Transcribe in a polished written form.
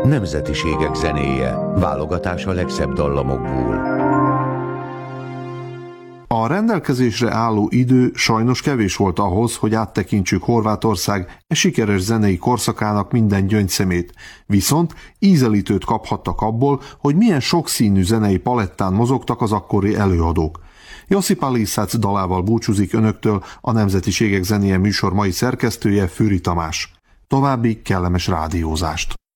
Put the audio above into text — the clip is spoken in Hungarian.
Nemzetiségek zenéje, válogatás a legszebb dallamokból. A rendelkezésre álló idő sajnos kevés volt ahhoz, hogy áttekintsük Horvátország sikeres zenei korszakának minden gyöngyszemét, viszont ízelítőt kaphattak abból, hogy milyen sokszínű zenei palettán mozogtak az akkori előadók. Josip Alisac dalával búcsúzik önöktől a Nemzetiségek zenéje műsor mai szerkesztője, Fűri Tamás. További kellemes rádiózást!